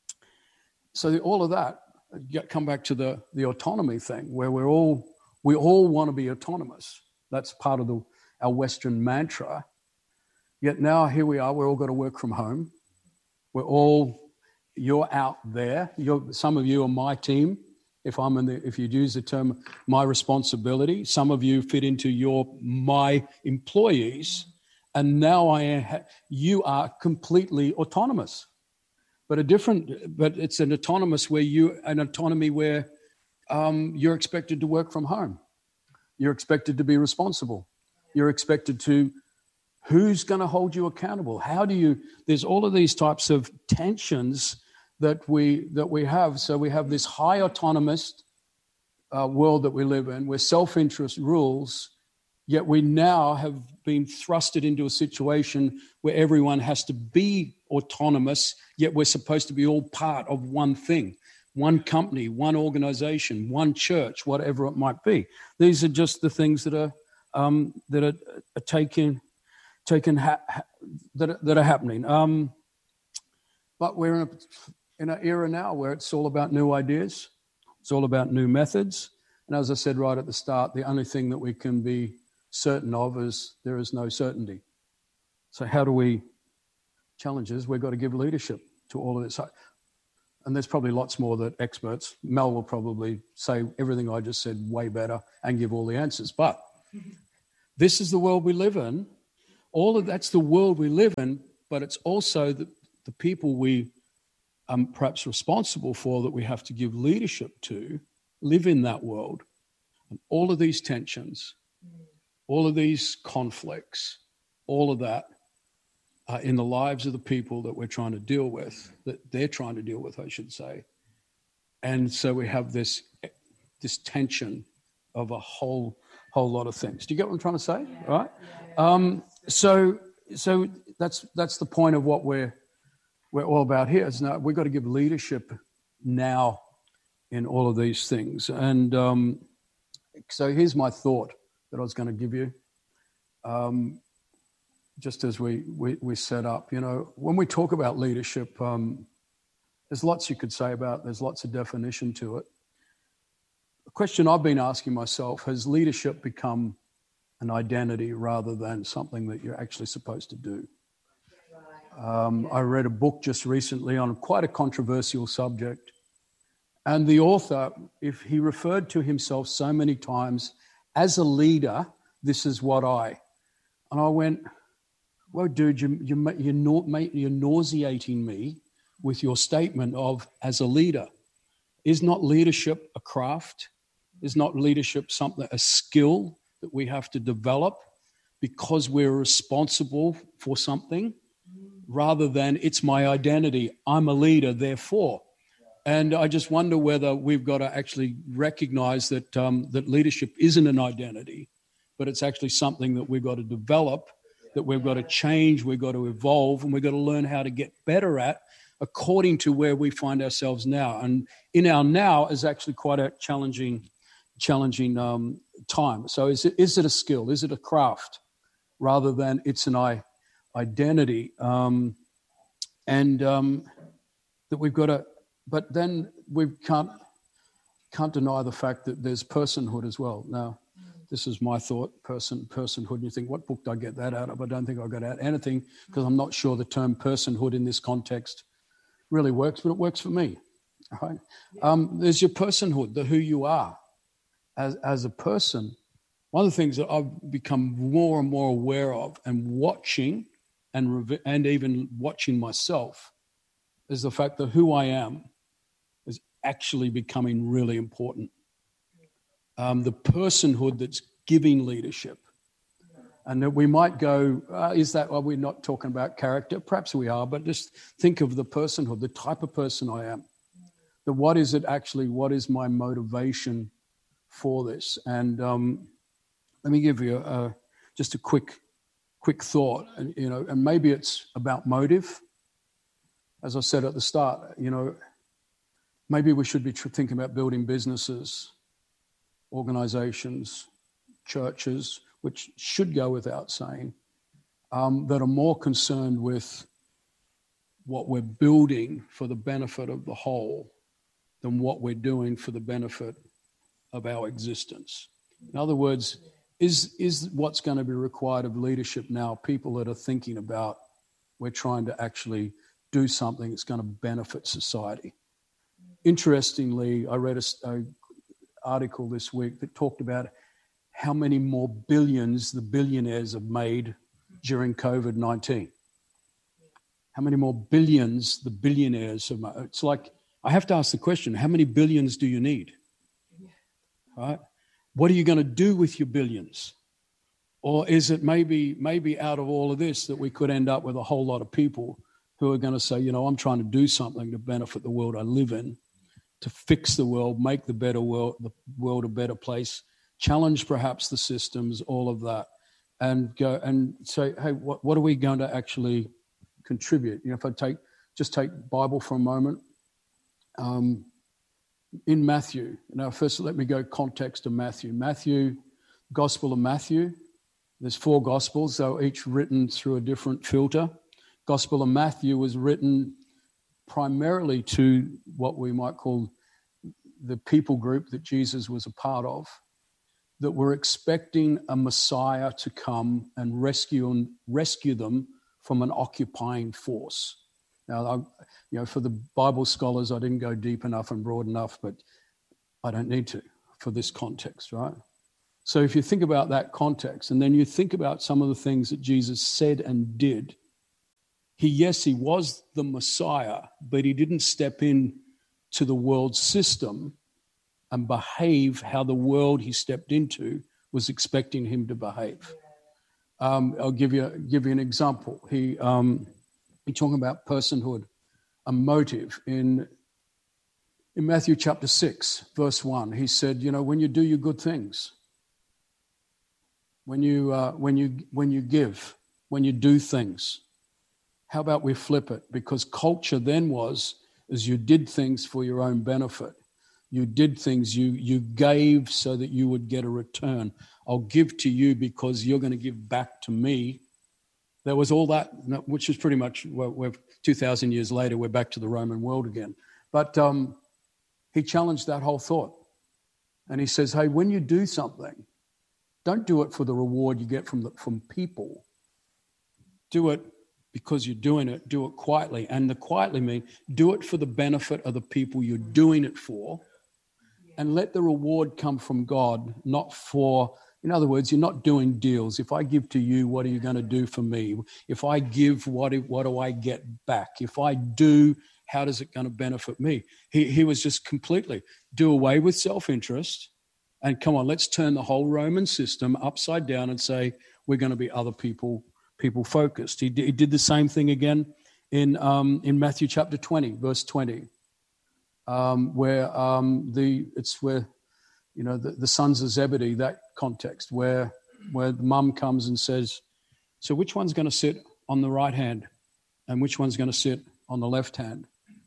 so all of that, come back to the, the autonomy thing, where we're all we all want to be autonomous. That's part of the our Western mantra. Yet now here we are, we're all got to work from home. We're all, you're out there. You're, some of you are my team. If I'm in the, if you'd use the term my responsibility, some of you fit into your my employees, and now I am, you are completely autonomous. But a different, but it's an autonomous where you, an autonomy where um, you're expected to work from home. You're expected to be responsible. You're expected to, who's going to hold you accountable? How do you, there's all of these types of tensions that we that we have. So we have this high autonomous uh, world that we live in, where self-interest rules, yet we now have been thrusted into a situation where everyone has to be autonomous, yet we're supposed to be all part of one thing, one company, one organization, one church, whatever it might be. These are just the things that are um, that are, are taken taken ha- ha- that are, that are happening. Um, but we're in a in an era now where it's all about new ideas. It's all about new methods. And as I said right at the start, the only thing that we can be certain of is there is no certainty. So how do we challenge is we've got to give leadership to all of this. And there's probably lots more that experts, Mel will probably say everything I just said way better and give all the answers. But this is the world we live in. All of that's the world we live in, but it's also the, the people we are perhaps responsible for that we have to give leadership to, live in that world. And all of these tensions, all of these conflicts, all of that uh, in the lives of the people that we're trying to deal with, that they're trying to deal with, I should say. And so we have this this tension of a whole whole lot of things. Do you get what I'm trying to say? Yeah. Right? Um, so so that's that's the point of what we're we're all about here. Is now we've got to give leadership now in all of these things. And um, so here's my thought that I was going to give you. Um, just as we, we, we set up, you know, when we talk about leadership, um, there's lots you could say about it. There's lots of definition to it. The question I've been asking myself, has leadership become an identity rather than something that you're actually supposed to do? Um, I read a book just recently on quite a controversial subject. And the author, if he referred to himself so many times as a leader, this is what I. And I went, well, dude, you, you, you're, you're nauseating me with your statement of as a leader. Is not leadership a craft? Is not leadership something, a skill that we have to develop because we're responsible for something rather than it's my identity, I'm a leader, therefore. And I just wonder whether we've got to actually recognize that um, that leadership isn't an identity, but it's actually something that we've got to develop, that we've got to change, we've got to evolve, and we've got to learn how to get better at according to where we find ourselves now. And in our now is actually quite a challenging, challenging um, time. So is it is it a skill? Is it a craft? Rather than it's an I, identity. Um, and um, that we've got to, but then we can't can't deny the fact that there's personhood as well. Now, this is my thought, person, personhood. And you think, what book did I get that out of? I don't think I got out anything because I'm not sure the term personhood in this context really works, but it works for me. Right? Um, there's your personhood, the who you are as, as a person. One of the things that I've become more and more aware of and watching and, rev- and even watching myself is the fact that who I am is actually becoming really important. Um, the personhood that's giving leadership. And that we might go, uh, is that, are we not talking about character? Perhaps we are, but just think of the personhood, the type of person I am. The what is it actually, what is my motivation for this? And um, let me give you a, just a quick, quick thought, and, you know, and maybe it's about motive. As I said at the start, you know, maybe we should be tr- thinking about building businesses, organizations, churches, which should go without saying, um, that are more concerned with what we're building for the benefit of the whole than what we're doing for the benefit of our existence. In other words, is, is what's going to be required of leadership now people that are thinking about we're trying to actually do something that's going to benefit society. Interestingly, I read a, a article this week that talked about how many more billions the billionaires have made during covid nineteen. How many more billions the billionaires have made. It's like, I have to ask the question, how many billions do you need? Right? What are you going to do with your billions? Or is it maybe maybe out of all of this that we could end up with a whole lot of people who are going to say, you know, I'm trying to do something to benefit the world I live in, to fix the world, make the better world, the world a better place, challenge perhaps the systems, all of that, and go and say, hey, what, what are we going to actually contribute? You know, if I take just take Bible for a moment, um, in Matthew. Now, first, let me go context of Matthew. Matthew, Gospel of Matthew. There's four Gospels, they're each written through a different filter. Gospel of Matthew was written primarily to what we might call the people group that Jesus was a part of, that were expecting a Messiah to come and rescue and rescue them from an occupying force. Now, I, you know, for the Bible scholars, I didn't go deep enough and broad enough, but I don't need to for this context, right? So if you think about that context, and then you think about some of the things that Jesus said and did, he, yes, he was the Messiah, but he didn't step in to the world system and behave how the world he stepped into was expecting him to behave. Um, I'll give you give you an example. He um, he talking about personhood, a motive in in Matthew chapter six, verse one. He said, you know, when you do your good things, when you uh, when you when you give, when you do things, how about we flip it? Because culture then was as you did things for your own benefit. You did things, you you gave so that you would get a return. I'll give to you because you're going to give back to me. There was all that, which is pretty much, we're, we're two thousand years later, we're back to the Roman world again. But um, he challenged that whole thought. And he says, hey, when you do something, don't do it for the reward you get from the, from people. Do it because you're doing it, do it quietly. And the quietly mean, do it for the benefit of the people you're doing it for. And let the reward come from God, not for, in other words, you're not doing deals. If I give to you, what are you going to do for me? If I give, what do, what do I get back? If I do, how does it going to benefit me? He, he was just completely do away with self-interest and come on, let's turn the whole Roman system upside down and say we're going to be other people, people focused. He, he did the same thing again in um, in Matthew chapter twenty, verse twenty. Um, where um, the it's where you know the, the sons of Zebedee, that context where where the mum comes and says, so which one's going to sit on the right hand and which one's going to sit on the left hand?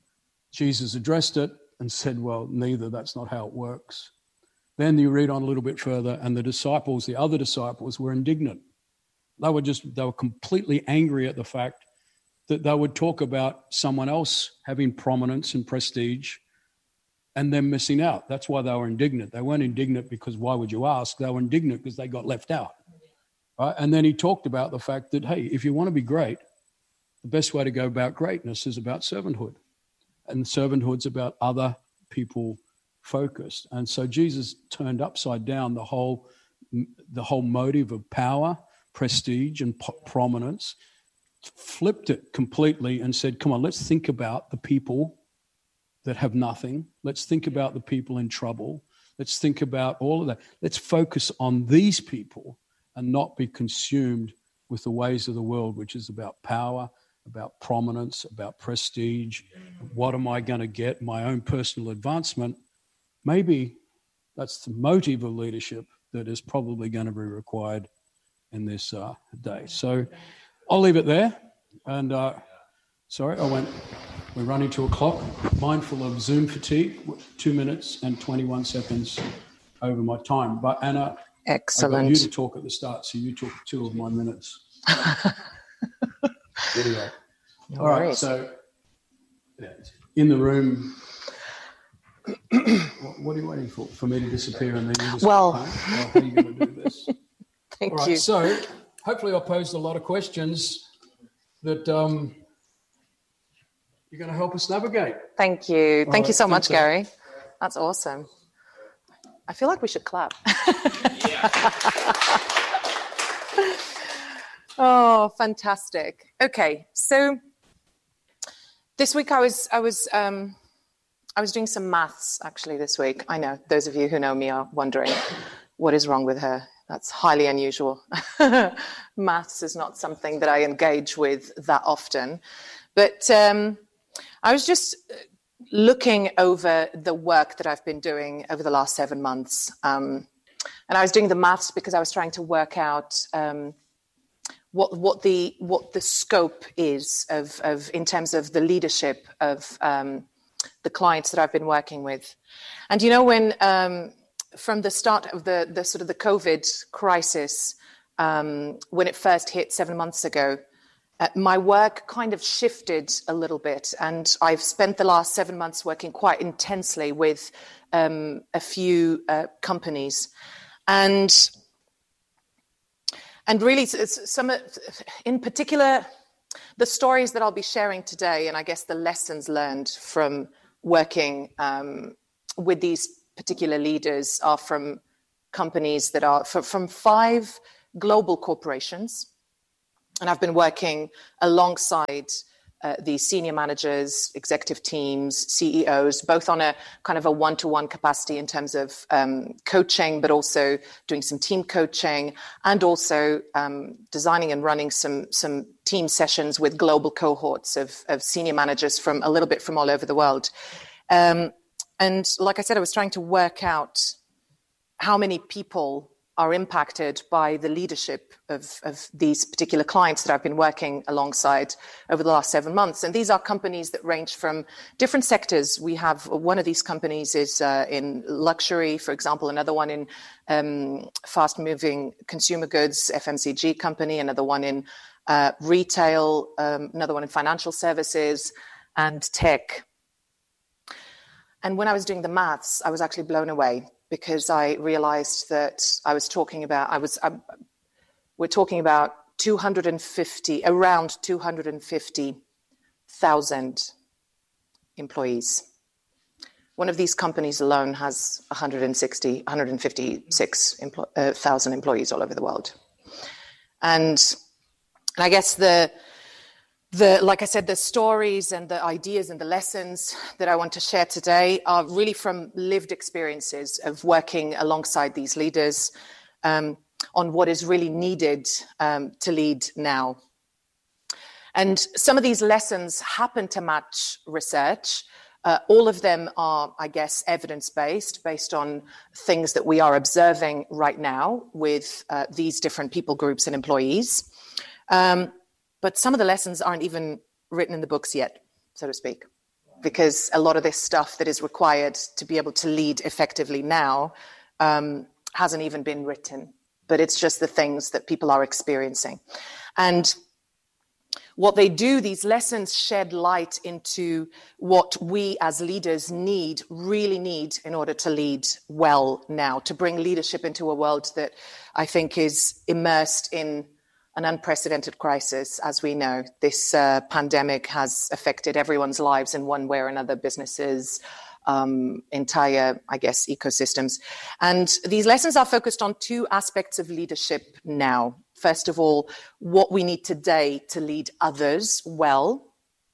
Jesus addressed it and said, well, neither. That's not how it works. Then you read on a little bit further, and the disciples, the other disciples, were indignant. They were just they were completely angry at the fact that they would talk about someone else having prominence and prestige and them missing out. That's why they were indignant. They weren't indignant because why would you ask? They were indignant because they got left out. Right? And then he talked about the fact that, hey, if you want to be great, the best way to go about greatness is about servanthood. And servanthood's about other people focused. And so Jesus turned upside down the whole, the whole motive of power, prestige, and po- prominence, flipped it completely and said, come on, let's think about the people that have nothing. Let's think about the people in trouble. Let's think about all of that. Let's focus on these people and not be consumed with the ways of the world, which is about power, about prominence, about prestige. What am I going to get? My own personal advancement. Maybe that's the motive of leadership that is probably going to be required in this uh, day. So I'll leave it there. And uh, sorry, I went... We're running to a clock, mindful of Zoom fatigue, two minutes and twenty-one seconds over my time. But Anna, excellent. I got you to talk at the start, so you took two of my minutes. Video. No All right, worries. so in the room, what, what are you waiting for? For me to disappear and then you just well, go home? Well, how are you going to do this? Thank All right, you. So hopefully I posed a lot of questions that... Um, you're going to help us navigate. Thank you. All Thank right, you so much, so. Gary. That's awesome. I feel like we should clap. Oh, fantastic. Okay, so this week I was I was um, I was doing some maths actually this week. I know those of you who know me are wondering what is wrong with her. That's highly unusual. Maths is not something that I engage with that often, but. Um, I was just looking over the work that I've been doing over the last seven months. Um, and I was doing the maths because I was trying to work out um, what, what, the, what the scope is of, of in terms of the leadership of um, the clients that I've been working with. And, you know, when um, from the start of the, the sort of the COVID crisis, um, when it first hit seven months ago, Uh, my work kind of shifted a little bit, and I've spent the last seven months working quite intensely with um, a few uh, companies, and and really, some in particular, the stories that I'll be sharing today, and I guess the lessons learned from working um, with these particular leaders, are from companies that are f- from five global corporations. And I've been working alongside uh, these senior managers, executive teams, C E Os, both on a kind of a one-to-one capacity in terms of um, coaching, but also doing some team coaching, and also um, designing and running some some team sessions with global cohorts of, of senior managers from a little bit from all over the world. Um, and like I said, I was trying to work out how many people are impacted by the leadership of, of these particular clients that I've been working alongside over the last seven months. And these are companies that range from different sectors. We have one of these companies is uh, in luxury, for example, another one in um, fast-moving consumer goods, F M C G company, another one in uh, retail, um, another one in financial services and tech. And when I was doing the maths, I was actually blown away, because I realized that I was talking about, I was, I, we're talking about two hundred fifty, around two hundred fifty thousand employees. One of these companies alone has one hundred sixty, one hundred fifty-six thousand employees all over the world. And, and I guess the, The, like I said, the stories and the ideas and the lessons that I want to share today are really from lived experiences of working alongside these leaders um, on what is really needed um, to lead now. And some of these lessons happen to match research. Uh, all of them are, I guess, evidence-based, based on things that we are observing right now with uh, these different people groups and employees. Um, But some of the lessons aren't even written in the books yet, so to speak, because a lot of this stuff that is required to be able to lead effectively now um, hasn't even been written, but it's just the things that people are experiencing. And what they do, these lessons shed light into what we as leaders need, really need, in order to lead well now, to bring leadership into a world that I think is immersed in an unprecedented crisis. As we know, this uh, pandemic has affected everyone's lives in one way or another, businesses, um, entire, I guess, ecosystems. And these lessons are focused on two aspects of leadership now. First of all, what we need today to lead others well,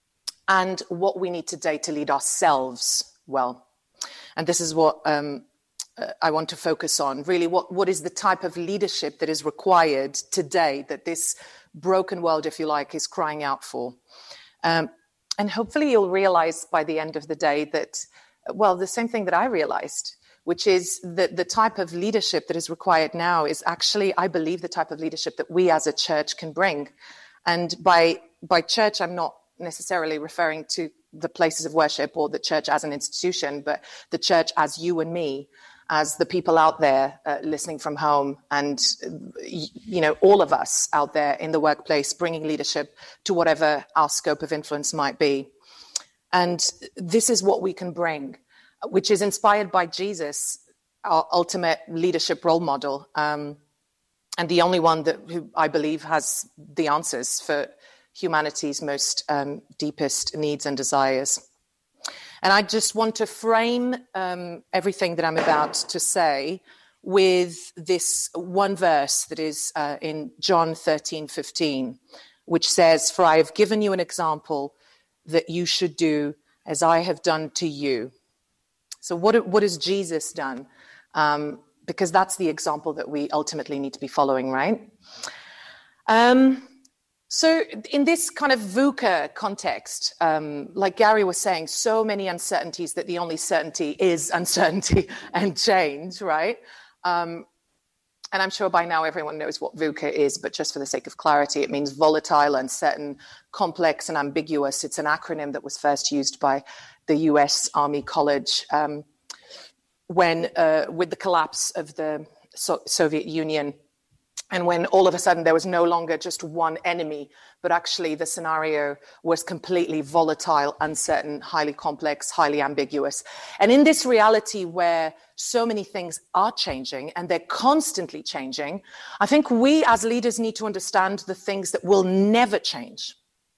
and what we need today to lead ourselves well. And this is what um, I want to focus on, really, what, what is the type of leadership that is required today that this broken world, if you like, is crying out for. Um, and hopefully you'll realize by the end of the day that, well, the same thing that I realized, which is that the type of leadership that is required now is actually, I believe, the type of leadership that we as a church can bring. And by, by church, I'm not necessarily referring to the places of worship or the church as an institution, but the church as you and me, as the people out there uh, listening from home, and, you know, all of us out there in the workplace, bringing leadership to whatever our scope of influence might be. And this is what we can bring, which is inspired by Jesus, our ultimate leadership role model, um, and the only one that who I believe has the answers for humanity's most um, deepest needs and desires. And I just want to frame um, everything that I'm about to say with this one verse that is uh, in John thirteen fifteen, which says, "For I have given you an example that you should do as I have done to you." So what, what has Jesus done? Um, because that's the example that we ultimately need to be following, right? Um, So in this kind of VUCA context, um, like Gary was saying, so many uncertainties that the only certainty is uncertainty and change, right? Um, and I'm sure by now everyone knows what VUCA is, but just for the sake of clarity, it means volatile, uncertain, complex, and ambiguous. It's an acronym that was first used by the U S Army College um, when, uh, with the collapse of the so- Soviet Union. And when all of a sudden there was no longer just one enemy, but actually the scenario was completely volatile, uncertain, highly complex, highly ambiguous. And in this reality where so many things are changing and they're constantly changing, I think we as leaders need to understand the things that will never change.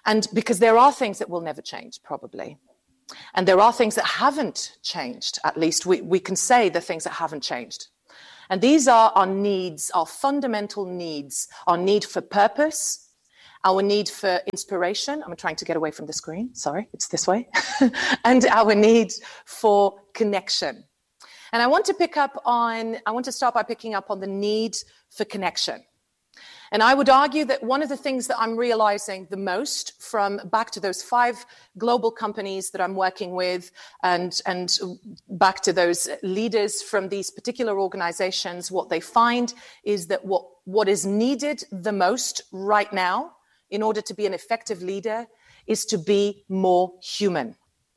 And because there are things that will never change, probably. And there are things that haven't changed, at least we, we can say the things that haven't changed. And these are our needs, our fundamental needs, our need for purpose, our need for inspiration. I'm trying to get away from the screen. Sorry, it's this way. And our need for connection. And I want to pick up on, I want to start by picking up on the need for connection. And I would argue that one of the things that I'm realizing the most from back to those five global companies that I'm working with and, and back to those leaders from these particular organizations, what they find is that what, what is needed the most right now in order to be an effective leader is to be more human.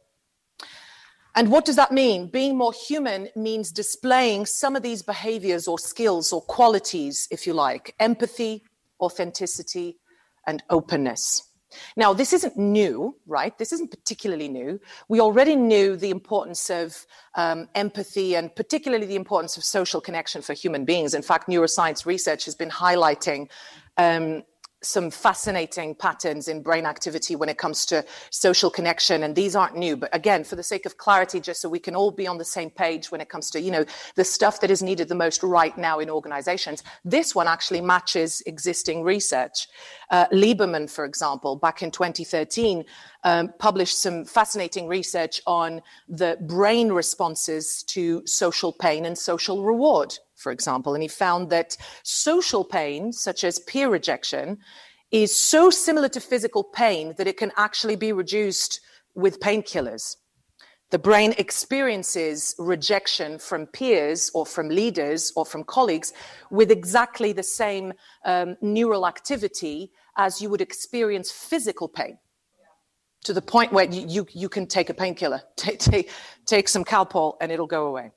And what does that mean? Being more human means displaying some of these behaviors or skills or qualities, if you like, empathy, authenticity, and openness. Now, this isn't new, right? This isn't particularly new. We already knew the importance of um, empathy and particularly the importance of social connection for human beings. In fact, neuroscience research has been highlighting um, some fascinating patterns in brain activity when it comes to social connection. And these aren't new. But again, for the sake of clarity, just so we can all be on the same page when it comes to, you know, the stuff that is needed the most right now in organizations, this one actually matches existing research. Uh, Lieberman, for example, back in twenty thirteen, um, published some fascinating research on the brain responses to social pain and social reward, for example. And he found that social pain, such as peer rejection, is so similar to physical pain that it can actually be reduced with painkillers. The brain experiences rejection from peers or from leaders or from colleagues with exactly the same um, neural activity as you would experience physical pain, to the point where you, you, you can take a painkiller, take, take, take some Calpol and it'll go away.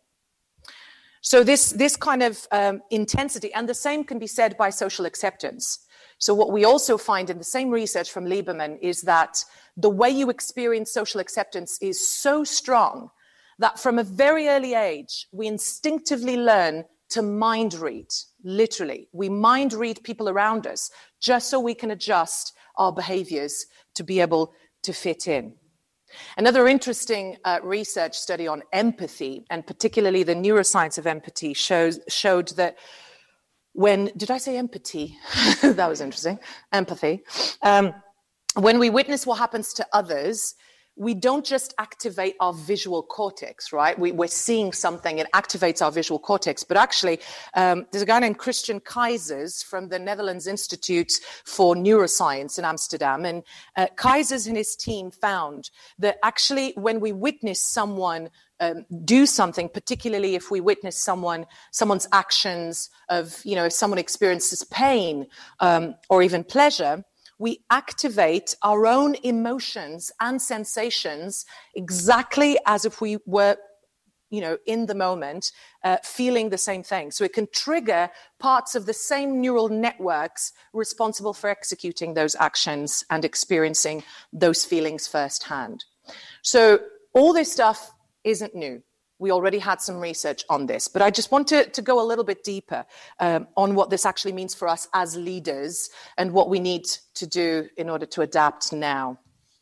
So this, this kind of um, intensity, and the same can be said by social acceptance. So what we also find in the same research from Lieberman is that the way you experience social acceptance is so strong that from a very early age, we instinctively learn to mind read, literally. We mind read people around us just so we can adjust our behaviors to be able to fit in. Another interesting uh, research study on empathy, and particularly the neuroscience of empathy, shows, showed that when, did I say empathy? That was interesting, empathy. Um, when we witness what happens to others, we don't just activate our visual cortex, right? We, we're seeing something, it activates our visual cortex. But actually, um, there's a guy named Christian Keizers from the Netherlands Institute for Neuroscience in Amsterdam. And uh, Keizers and his team found that actually when we witness someone um, do something, particularly if we witness someone, someone's actions of, you know, if someone experiences pain um, or even pleasure, we activate our own emotions and sensations exactly as if we were, you know, in the moment, uh, feeling the same thing. So it can trigger parts of the same neural networks responsible for executing those actions and experiencing those feelings firsthand. So all this stuff isn't new. We already had some research on this, but I just want to, to go a little bit deeper um, on what this actually means for us as leaders and what we need to do in order to adapt now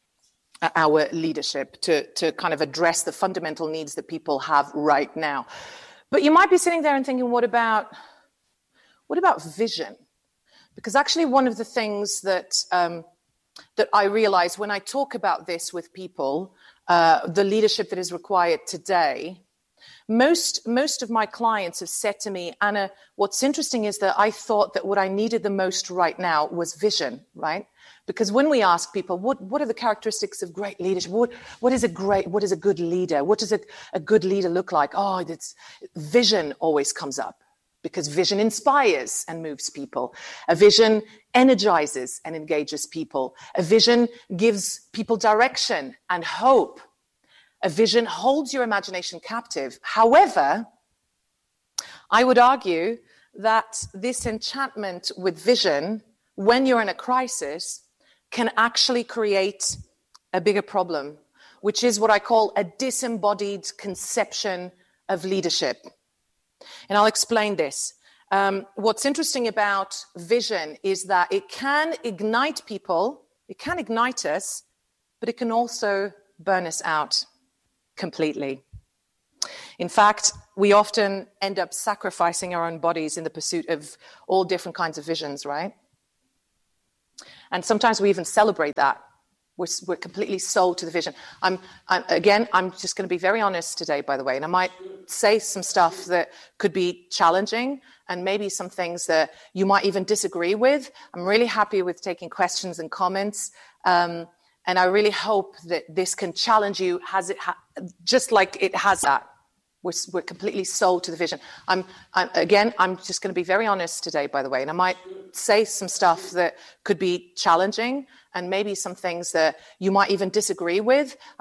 our leadership to, to kind of address the fundamental needs that people have right now. But you might be sitting there and thinking, what about, what about vision? Because actually one of the things that, um, that I realize when I talk about this with people, uh, the leadership that is required today, Most, most of my clients have said to me, Anna, what's interesting is that I thought that what I needed the most right now was vision, right? Because when we ask people, what, what are the characteristics of great leadership? What, what is a great, what is a good leader? What does a, a good leader look like? Oh, it's, vision always comes up because vision inspires and moves people. A vision energizes and engages people. A vision gives people direction and hope. A vision holds your imagination captive. However, I would argue that this enchantment with vision, when you're in a crisis, can actually create a bigger problem, which is what I call a disembodied conception of leadership. And I'll explain this. Um, what's interesting about vision is that it can ignite people It can ignite us, but it can also burn us out completely. In fact, we often end up sacrificing our own bodies in the pursuit of all different kinds of visions, right? And sometimes we even celebrate that. We're, we're completely sold to the vision. I'm, I'm again, I'm just going to be very honest today, by the way, and I might say some stuff that could be challenging and maybe some things that you might even disagree with. I'm really happy with taking questions and comments. Um, and I really hope that this can challenge you, has it ha- just like it has that. We're, we're completely sold to the vision. I'm, I'm again, I'm just going to be very honest today, by the way, and I might say some stuff that could be challenging and maybe some things that you might even disagree with.